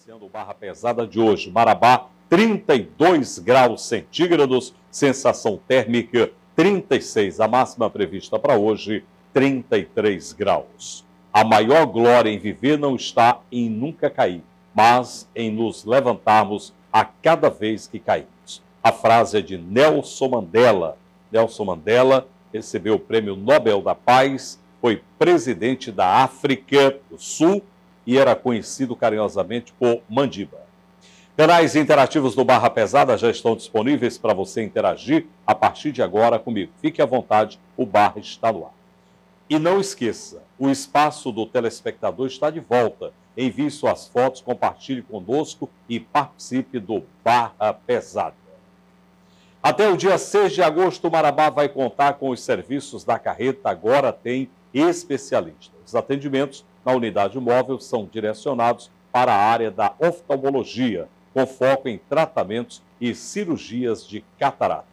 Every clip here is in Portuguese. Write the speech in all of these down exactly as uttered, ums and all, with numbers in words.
Iniciando o Barra Pesada de hoje, Marabá, trinta e dois graus centígrados, sensação térmica trinta e seis, a máxima prevista para hoje, trinta e três graus. A maior glória em viver não está em nunca cair, mas em nos levantarmos a cada vez que caímos. A frase é de Nelson Mandela. Nelson Mandela recebeu o Prêmio Nobel da Paz, foi presidente da África do Sul e era conhecido carinhosamente por Mandiba. Canais interativos do Barra Pesada já estão disponíveis para você interagir a partir de agora comigo. Fique à vontade, o Barra está no ar. E não esqueça, o espaço do telespectador está de volta. Envie suas fotos, compartilhe conosco e participe do Barra Pesada. Até o dia seis de agosto, o Marabá vai contar com os serviços da carreta Agora Tem Especialista. Os atendimentos na unidade móvel são direcionados para a área da oftalmologia, com foco em tratamentos e cirurgias de catarata.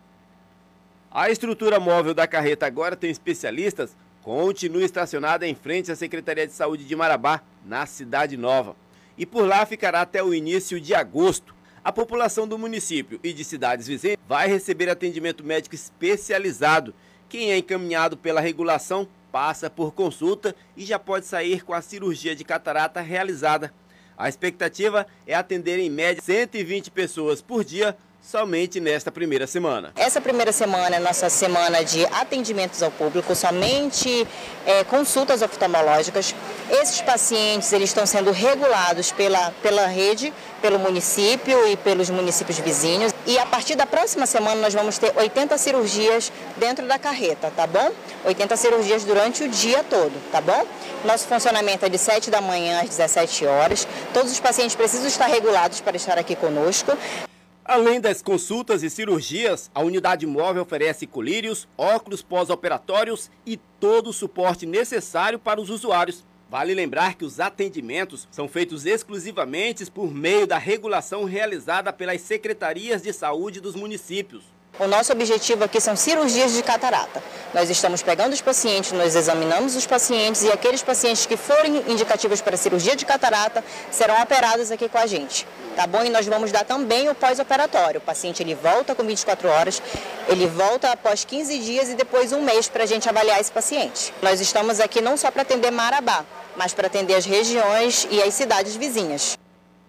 A estrutura móvel da carreta Agora Tem Especialistas continua estacionada em frente à Secretaria de Saúde de Marabá, na Cidade Nova. E por lá ficará até o início de agosto. A população do município e de cidades vizinhas vai receber atendimento médico especializado. Quem é encaminhado pela regulação passa por consulta e já pode sair com a cirurgia de catarata realizada. A expectativa é atender em média cento e vinte pessoas por dia, somente nesta primeira semana. Essa primeira semana é nossa semana de atendimentos ao público, somente é, consultas oftalmológicas. Esses pacientes eles estão sendo regulados pela, pela rede, pelo município e pelos municípios vizinhos. E a partir da próxima semana nós vamos ter oitenta cirurgias dentro da carreta, tá bom? oitenta cirurgias durante o dia todo, tá bom? Nosso funcionamento é de sete da manhã às dezessete horas. Todos os pacientes precisam estar regulados para estar aqui conosco. Além das consultas e cirurgias, a unidade móvel oferece colírios, óculos pós-operatórios e todo o suporte necessário para os usuários. Vale lembrar que os atendimentos são feitos exclusivamente por meio da regulação realizada pelas secretarias de saúde dos municípios. O nosso objetivo aqui são cirurgias de catarata. Nós estamos pegando os pacientes, nós examinamos os pacientes e aqueles pacientes que forem indicativos para cirurgia de catarata serão operados aqui com a gente, tá bom? E nós vamos dar também o pós-operatório. O paciente ele volta com vinte e quatro horas, ele volta após quinze dias e depois um mês para a gente avaliar esse paciente. Nós estamos aqui não só para atender Marabá, mas para atender as regiões e as cidades vizinhas.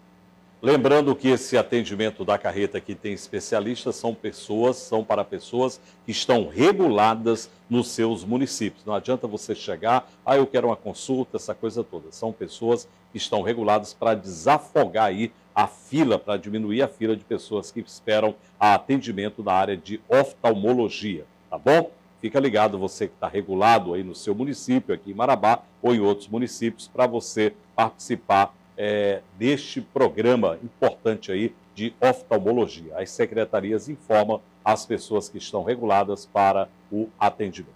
Lembrando que esse atendimento da carreta que tem especialistas são pessoas, são para pessoas que estão reguladas nos seus municípios. Não adianta você chegar, ah, eu quero uma consulta, essa coisa toda. São pessoas que estão reguladas para desafogar aí a fila, para diminuir a fila de pessoas que esperam atendimento na área de oftalmologia, tá bom? Fica ligado, você que está regulado aí no seu município, aqui em Marabá ou em outros municípios, para você participar É, deste programa importante aí de oftalmologia. As secretarias informam as pessoas que estão reguladas para o atendimento.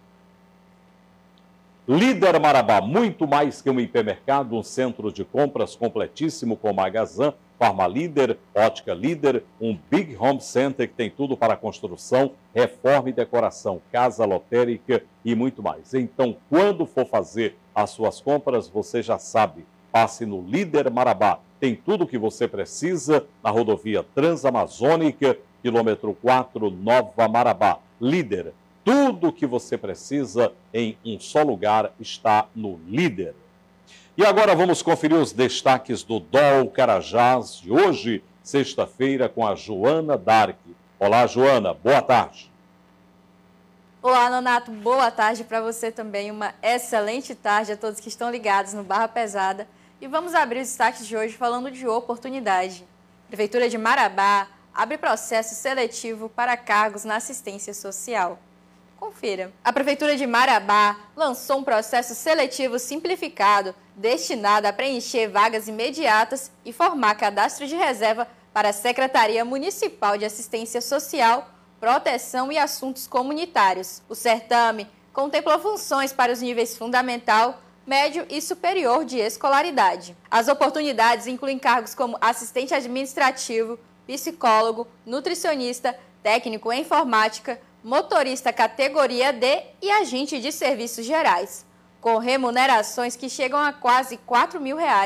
Líder Marabá, muito mais que um hipermercado, um centro de compras completíssimo com Magazan, Farma Líder, Ótica Líder, um Big Home Center que tem tudo para construção, reforma e decoração, casa lotérica e muito mais. Então, quando for fazer as suas compras, você já sabe, passe no Líder Marabá. Tem tudo o que você precisa na rodovia Transamazônica, quilômetro quatro, Nova Marabá. Líder, tudo o que você precisa em um só lugar está no Líder. E agora vamos conferir os destaques do D O L Carajás de hoje, sexta-feira, com a Joana Dark. Olá, Joana, boa tarde. Olá, Nonato, boa tarde para você também. Uma excelente tarde a todos que estão ligados no Barra Pesada. E vamos abrir os destaques de hoje falando de oportunidade. Prefeitura de Marabá abre processo seletivo para cargos na assistência social. Confira. A Prefeitura de Marabá lançou um processo seletivo simplificado destinado a preencher vagas imediatas e formar cadastro de reserva para a Secretaria Municipal de Assistência Social, Proteção e Assuntos Comunitários. O certame contempla funções para os níveis fundamental, médio e superior de escolaridade. As oportunidades incluem cargos como assistente administrativo, psicólogo, nutricionista, técnico em informática, motorista categoria D e agente de serviços gerais, com remunerações que chegam a quase quatro mil reais,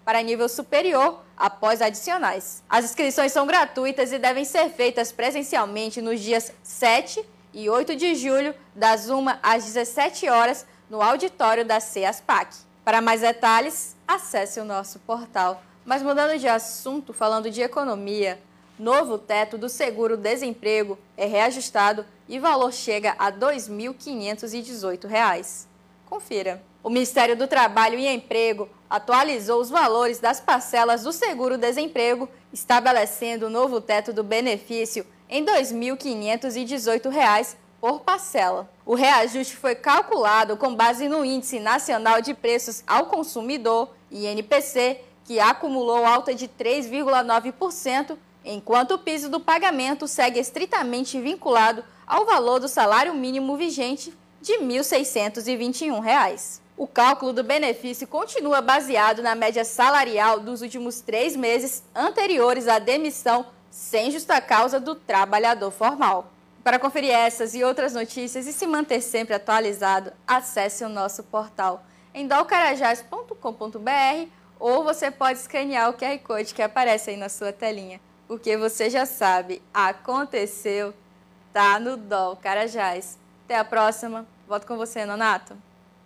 para nível superior após adicionais. As inscrições são gratuitas e devem ser feitas presencialmente nos dias sete e oito de julho, das uma às dezessete horas, no auditório da CEASPAC. Para mais detalhes, acesse o nosso portal. Mas mudando de assunto, falando de economia, novo teto do seguro-desemprego é reajustado e o valor chega a dois mil quinhentos e dezoito reais. Confira. O Ministério do Trabalho e Emprego atualizou os valores das parcelas do seguro-desemprego, estabelecendo o novo teto do benefício em dois mil quinhentos e dezoito reais por parcela. O reajuste foi calculado com base no Índice Nacional de Preços ao Consumidor, I N P C, que acumulou alta de três vírgula nove por cento, enquanto o piso do pagamento segue estritamente vinculado ao valor do salário mínimo vigente de mil seiscentos e vinte e um reais. O cálculo do benefício continua baseado na média salarial dos últimos três meses anteriores à demissão sem justa causa do trabalhador formal. Para conferir essas e outras notícias e se manter sempre atualizado, acesse o nosso portal em dolcarajás ponto com ponto br ou você pode escanear o Q R Code que aparece aí na sua telinha. Porque você já sabe, aconteceu, tá no Dol Carajás. Até a próxima. Volto com você, Nonato.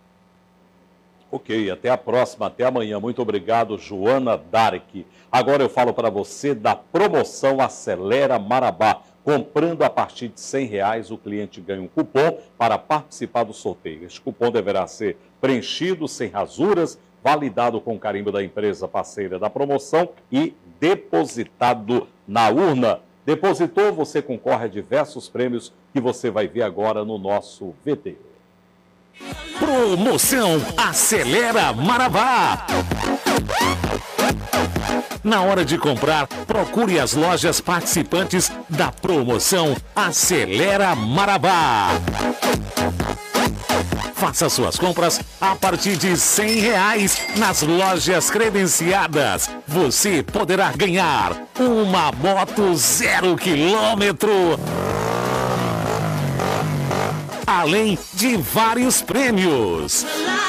Ok, até a próxima, até amanhã. Muito obrigado, Joana Dark. Agora eu falo para você da promoção Acelera Marabá. Comprando a partir de cem reais, o cliente ganha um cupom para participar do sorteio. Este cupom deverá ser preenchido sem rasuras, validado com carimbo da empresa parceira da promoção e depositado na urna. Depositou, você concorre a diversos prêmios que você vai ver agora no nosso V T. Promoção Acelera Marabá. Na hora de comprar, procure as lojas participantes da promoção Acelera Marabá. Faça suas compras a partir de cem reais nas lojas credenciadas. Você poderá ganhar uma moto zero quilômetro. Além de vários prêmios.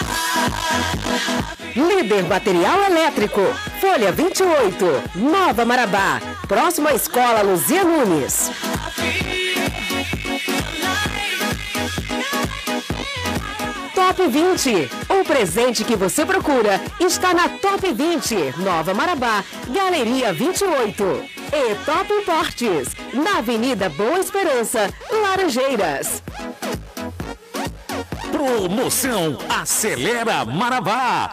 Líder Material Elétrico, Folha vinte e oito, Nova Marabá, próximo à Escola Luzia Nunes. Top vinte, o presente que você procura está na Top vinte, Nova Marabá, Galeria vinte e oito. E Top Importes, na Avenida Boa Esperança, Laranjeiras. Promoção Acelera Marabá.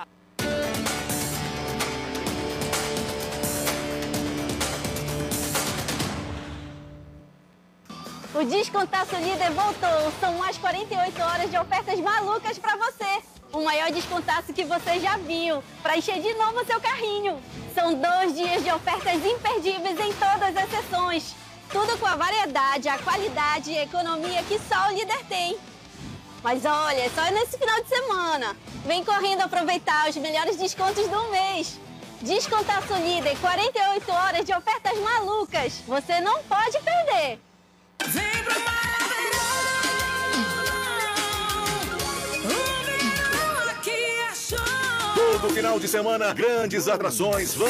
O Descontaço Líder voltou. São mais quarenta e oito horas de ofertas malucas para você. O maior descontaço que você já viu, para encher de novo o seu carrinho. São dois dias de ofertas imperdíveis em todas as seções. Tudo com a variedade, a qualidade e a economia que só o Líder tem. Mas olha, é só nesse final de semana. Vem correndo aproveitar os melhores descontos do mês. Descontaço Líder, quarenta e oito horas de ofertas malucas. Você não pode perder. Vem pra Marabá, o verão aqui é show. Todo final de semana, grandes atrações.